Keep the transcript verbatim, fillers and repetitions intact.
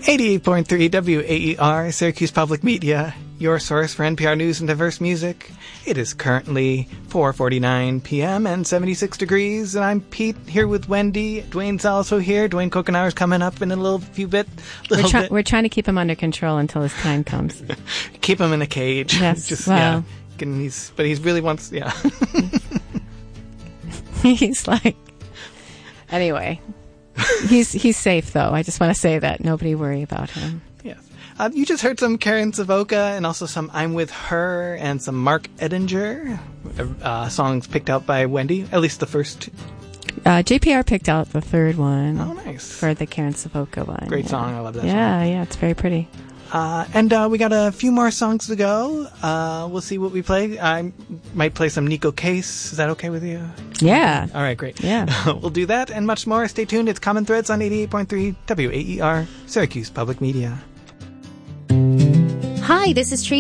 eighty-eight point three W A E R, Syracuse Public Media, your source for N P R News and diverse music. It is currently four forty-nine p.m. and seventy-six degrees, and I'm Pete here with Wendy. Dwayne's also here. Dwayne Kokenauer's coming up in a little few bit. We're, try- bit. we're trying to keep him under control until his time comes. Keep him in a cage. Yes, Just, well. yeah. And he's, but he really wants, yeah. He's like... Anyway... he's he's safe, though. I just want to say that. Nobody worry about him. Yes. Uh, you just heard some Karen Savoca and also some I'm With Her and some Mark Edinger uh, songs picked out by Wendy, at least the first two. Uh, J P R picked out the third one. Oh, nice. For the Karen Savoca one. Great yeah. song. I love that yeah, song. Yeah, it's very pretty. Uh, and uh, we got a few more songs to go. Uh, we'll see what we play. I might play some Nico Case. Is that okay with you? Yeah. All right, great. Yeah. We'll do that and much more. Stay tuned. It's Common Threads on eighty-eight point three W A E R, Syracuse Public Media. Hi, this is Tracy.